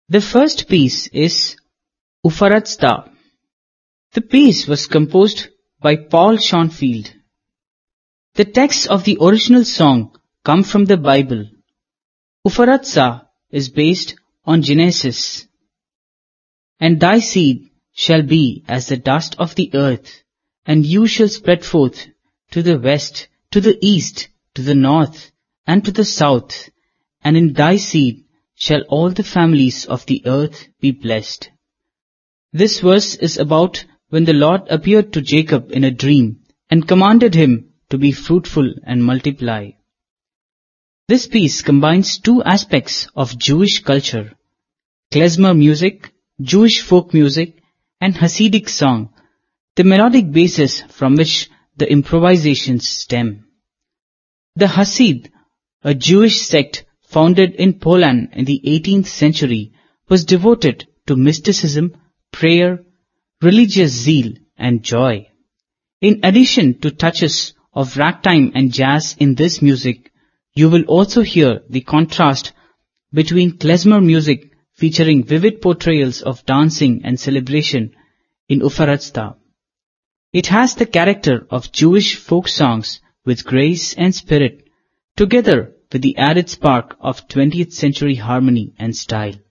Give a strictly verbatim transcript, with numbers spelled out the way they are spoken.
The first piece is Ufarazda. The piece was composed by Paul Schoenfield. The texts of the original song come from the Bible. Ufarazda is based on Genesis. And thy seed shall be as the dust of the earth, and you shall spread forth to the west, to the east, to the north, and to the south, and in thy seed shall all the families of the earth be blessed. This verse is about when the Lord appeared to Jacob in a dream and commanded him to be fruitful and multiply. This piece combines two aspects of Jewish culture: klezmer music, Jewish folk music, and Hasidic song, the melodic basis from which the improvisations stem. The Hasid, a Jewish sect founded in Poland in the eighteenth century, was devoted to mysticism, prayer, religious zeal, and joy. In addition to touches of ragtime and jazz in this music, you will also hear the contrast between klezmer music featuring vivid portrayals of dancing and celebration in Ufarazda. It has the character of Jewish folk songs with grace and spirit, together with the added spark of twentieth century harmony and style.